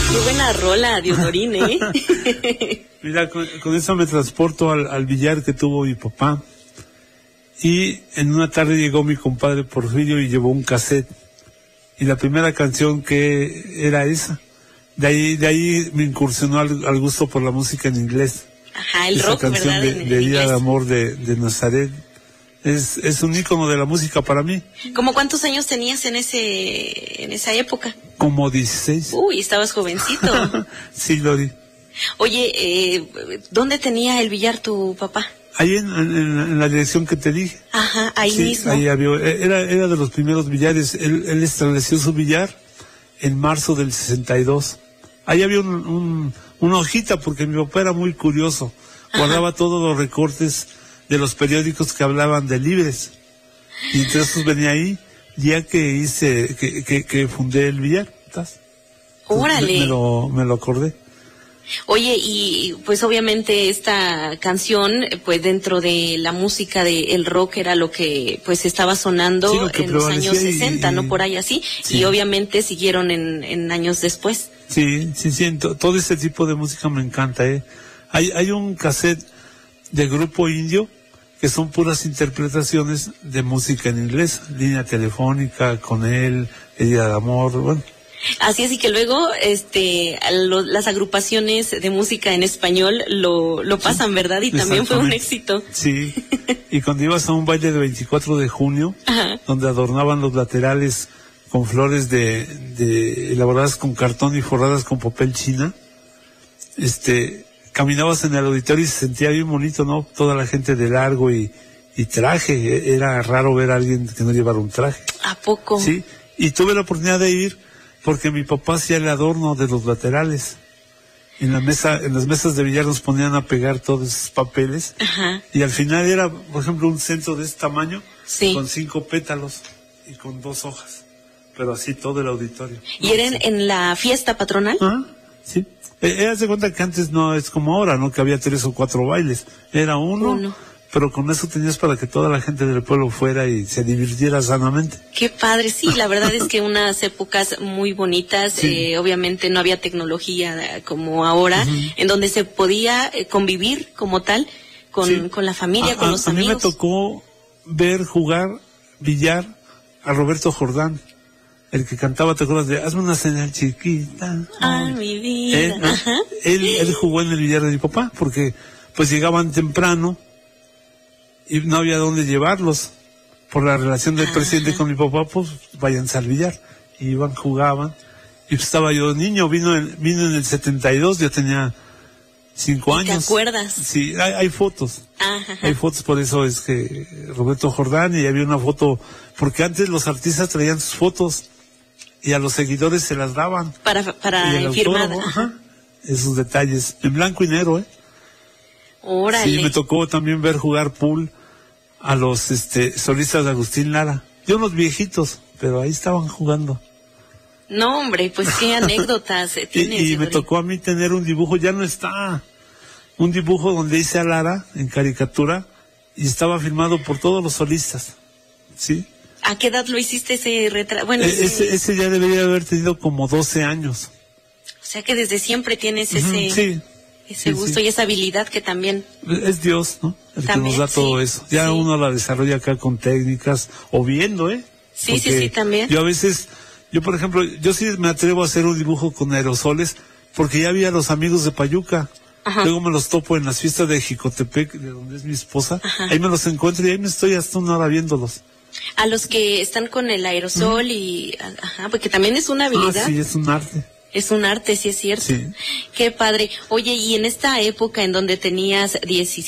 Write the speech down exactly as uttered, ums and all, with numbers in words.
Qué buena rola, Diodorín, ¿eh? Mira, con, con eso me transporto al, al billar que tuvo mi papá. Y en una tarde llegó mi compadre Porfirio y llevó un cassette. Y la primera canción que era esa. De ahí, de ahí me incursionó al, al gusto por la música en inglés. Ajá, el esa rock, canción ¿verdad? de, En, de en Día inglés. de Amor de, de Nazaret. Es, es un ícono de la música para mí. ¿Cómo cuántos años tenías en ese, en esa época? Como dieciséis. Uy, estabas jovencito. Sí, Lori. Oye, eh, ¿dónde tenía el billar tu papá? Ahí en, en, en la dirección que te dije. Ajá, ahí Sí, mismo. ahí había, era, era de los primeros billares. Él, él estableció su billar en marzo del sesenta y dos. Ahí había un, un, una hojita porque mi papá era muy curioso. Guardaba todos los recortes de los periódicos que hablaban de libres. Y entonces venía ahí, ya que hice, que, que, que fundé el billar. ¿Estás? Órale. Me, me, lo, me lo acordé. Oye, y pues obviamente esta canción, pues dentro de la música del rock era lo que pues estaba sonando Sí, lo que en los años prevalecía y- sesenta, ¿no? y- Por ahí así, Sí. y obviamente siguieron en, en años después. Sí, sí, sí, to- todo ese tipo de música me encanta, ¿eh? Hay, hay un cassette de Grupo Indio que son puras interpretaciones de música en inglés, Línea Telefónica, Con él, Herida de Amor, bueno. Así es, y que luego este a lo- las agrupaciones de música en español lo, lo pasan, ¿verdad? Y también fue un Exactamente. éxito. Sí, y cuando ibas a un baile de veinticuatro de junio, Ajá. donde adornaban los laterales con flores de, de elaboradas con cartón y forradas con papel china, este, caminabas en el auditorio y se sentía bien bonito, ¿no? Toda la gente de largo y, y traje. Era raro ver a alguien que no llevara un traje. ¿A poco? Sí, y tuve la oportunidad de ir porque mi papá hacía el adorno de los laterales. En la mesa, en las mesas de billar nos ponían a pegar todos esos papeles. Ajá. Y al final era, por ejemplo, un centro de este tamaño, Sí. con cinco pétalos y con dos hojas. Pero así todo el auditorio. ¿Y era en, en la fiesta patronal? Ah, sí. Eh, eh, haz de cuenta que antes no es como ahora, ¿no? Que había tres o cuatro bailes. Era uno, Uno. pero con eso tenías para que toda la gente del pueblo fuera y se divirtiera sanamente. Qué padre, sí, la verdad es que unas épocas muy bonitas, Sí. eh, obviamente no había tecnología eh, como ahora, en donde se podía eh, convivir como tal con, Sí. con la familia, A- con a- los a mí amigos. me tocó ver jugar billar a Roberto Jordán, el que cantaba, ¿te acuerdas de Hazme una señal chiquita? Ah, Ay. mi vida. Él, ¿no? Ajá. él, él jugó en el billar de mi papá, porque pues llegaban temprano y no había dónde llevarlos. Por la relación del Ajá. presidente con mi papá, pues váyanse al billar. Y iban, jugaban. Y pues, estaba yo niño, vino en, vino en el setenta y dos, yo tenía cinco ¿Y te años. acuerdas? Sí, hay, hay fotos. Ajá. Hay fotos, por eso es que Roberto Jordán, y había una foto, porque antes los artistas traían sus fotos y a los seguidores se las daban. Para, Y para el firmar. autógrafo, ajá, esos detalles, en blanco y negro, ¿eh? Órale. Sí, me tocó también ver jugar pool a los este solistas de Agustín Lara. Yo unos viejitos, pero ahí estaban jugando. No, hombre, pues qué anécdotas eh, Y, tienes. y me Diodorín. tocó a mí tener un dibujo, ya no está, un dibujo donde hice a Lara en caricatura y estaba firmado por todos los solistas, ¿sí? ¿A qué edad lo hiciste ese retrato? Bueno, E- ese- ese, ese ya debería haber tenido como doce años. o sea que desde siempre tienes Ujú, ese, sí, ese sí, gusto sí. y esa habilidad que también. Es Dios, ¿no? El También, que nos da todo sí, eso. Ya sí. uno la desarrolla acá con técnicas o viendo, ¿eh? Sí, sí, Porque sí, también. Yo a veces, yo por ejemplo, yo sí me atrevo a hacer un dibujo con aerosoles porque ya había los amigos de Payuca. Ajá. Luego me los topo en las fiestas de Jicotepec, de donde es mi esposa. Ajá. Ahí me los encuentro y ahí me estoy hasta una hora viéndolos. A los que están con el aerosol y, ajá, porque también es una habilidad. Ah, sí, es un arte. Es un arte, sí es cierto. Sí. Qué padre. Oye, y en esta época en donde tenías diecisiete